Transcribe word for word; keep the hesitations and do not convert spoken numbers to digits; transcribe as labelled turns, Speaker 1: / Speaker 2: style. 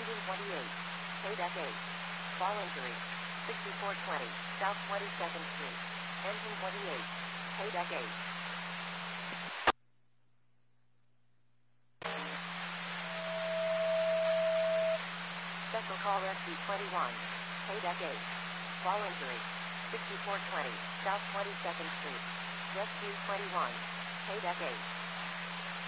Speaker 1: Engine twenty-eight. K-Deck eight. Fall injury. sixty-four twenty, South twenty-second Street. Engine twenty-eight. K-Deck eight. Special call rescue twenty-one. K-Deck eight. Fall injury. sixty-four twenty, South twenty-second Street. Rescue twenty-one. K-Deck eight.